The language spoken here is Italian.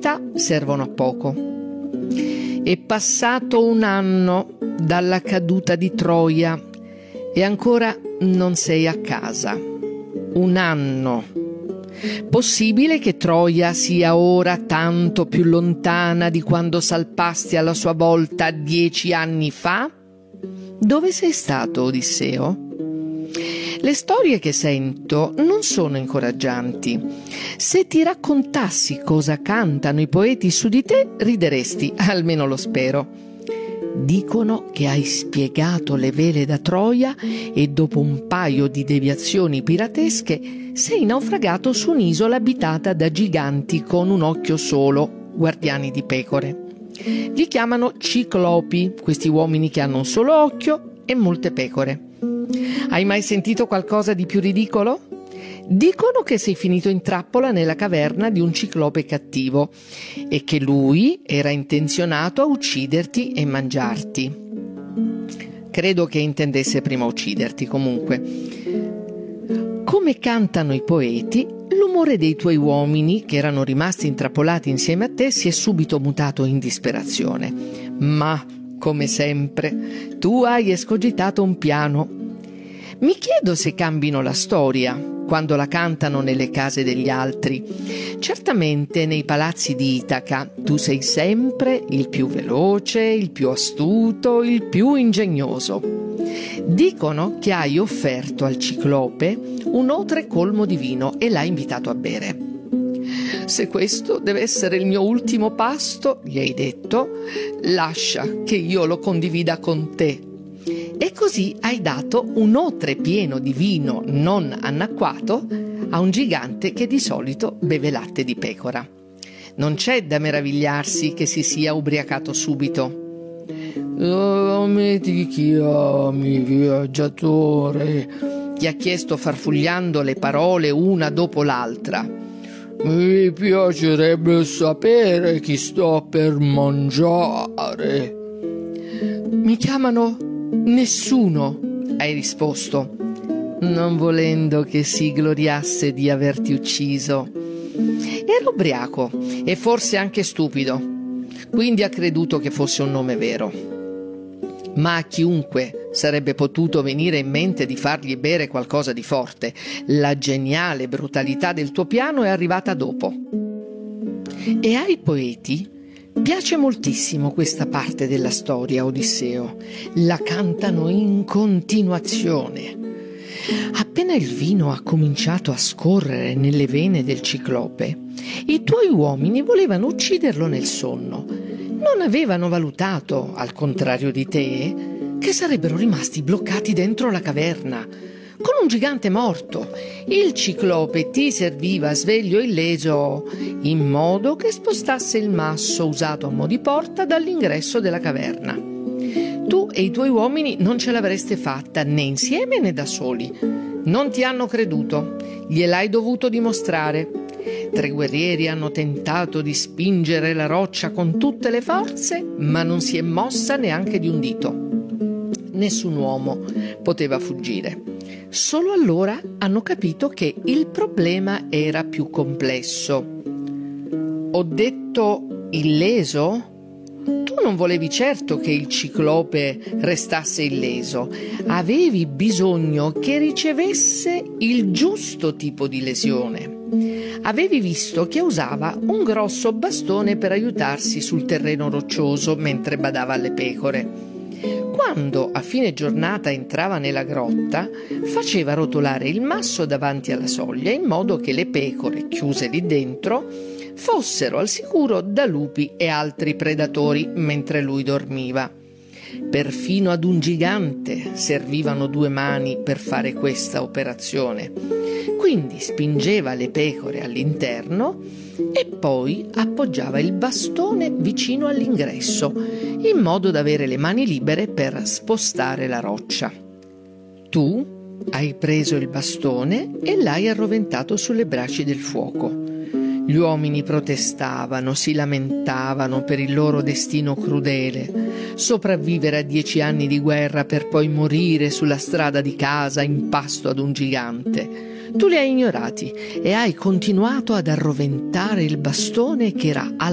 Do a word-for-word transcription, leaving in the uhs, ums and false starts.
verità servono a poco. È passato un anno dalla caduta di Troia e ancora non sei a casa. Un anno. Possibile che Troia sia ora tanto più lontana di quando salpasti alla sua volta dieci anni fa? Dove sei stato, Odisseo? Le storie che sento non sono incoraggianti. Se ti raccontassi cosa cantano i poeti su di te, rideresti, almeno lo spero. Dicono che hai spiegato le vele da Troia e dopo un paio di deviazioni piratesche sei naufragato su un'isola abitata da giganti con un occhio solo, guardiani di pecore. Li chiamano ciclopi, questi uomini che hanno un solo occhio e molte pecore. Hai mai sentito qualcosa di più ridicolo? Dicono che sei finito in trappola nella caverna di un ciclope cattivo e che lui era intenzionato a ucciderti e mangiarti. Credo che intendesse prima ucciderti, comunque. Come cantano i poeti, l'umore dei tuoi uomini, che erano rimasti intrappolati insieme a te, si è subito mutato in disperazione. Ma, come sempre, tu hai escogitato un piano. Mi chiedo se cambino la storia quando la cantano nelle case degli altri. Certamente nei palazzi di Itaca tu sei sempre il più veloce, il più astuto, il più ingegnoso. Dicono che hai offerto al ciclope un oltrecolmo di vino e l'hai invitato a bere. Se questo deve essere il mio ultimo pasto, gli hai detto, lascia che io lo condivida con te. E così hai dato un otre pieno di vino non annacquato a un gigante che di solito beve latte di pecora. Non c'è da meravigliarsi che si sia ubriacato subito. Come ti chiami, viaggiatore? Gli ha chiesto farfugliando le parole una dopo l'altra. Mi piacerebbe sapere chi sto per mangiare. Mi chiamano Nessuno, hai risposto, non volendo che si gloriasse di averti ucciso. Era ubriaco e forse anche stupido, quindi ha creduto che fosse un nome vero. Ma a chiunque sarebbe potuto venire in mente di fargli bere qualcosa di forte. La geniale brutalità del tuo piano è arrivata dopo. E ai poeti piace moltissimo questa parte della storia, Odisseo. La cantano in continuazione. Appena il vino ha cominciato a scorrere nelle vene del ciclope, i tuoi uomini volevano ucciderlo nel sonno. Non avevano valutato, al contrario di te, che sarebbero rimasti bloccati dentro la caverna, con un gigante morto. Il ciclope ti serviva sveglio e illeso, in modo che spostasse il masso usato a mo' di porta dall'ingresso della caverna. Tu e i tuoi uomini non ce l'avreste fatta né insieme né da soli. Non ti hanno creduto, gliel'hai dovuto dimostrare. Tre guerrieri hanno tentato di spingere la roccia con tutte le forze, ma non si è mossa neanche di un dito. Nessun uomo poteva fuggire. Solo allora hanno capito che il problema era più complesso. Ho detto illeso? Tu non volevi certo che il ciclope restasse illeso. Avevi bisogno che ricevesse il giusto tipo di lesione. Avevi visto che usava un grosso bastone per aiutarsi sul terreno roccioso mentre badava alle pecore. Quando a fine giornata entrava nella grotta, faceva rotolare il masso davanti alla soglia in modo che le pecore, chiuse lì dentro, fossero al sicuro da lupi e altri predatori mentre lui dormiva. Perfino ad un gigante servivano due mani per fare questa operazione. Quindi spingeva le pecore all'interno e poi appoggiava il bastone vicino all'ingresso, in modo da avere le mani libere per spostare la roccia. Tu hai preso il bastone e l'hai arroventato sulle braci del fuoco. Gli uomini protestavano, si lamentavano per il loro destino crudele, sopravvivere a dieci anni di guerra per poi morire sulla strada di casa in pasto ad un gigante. Tu li hai ignorati e hai continuato ad arroventare il bastone che era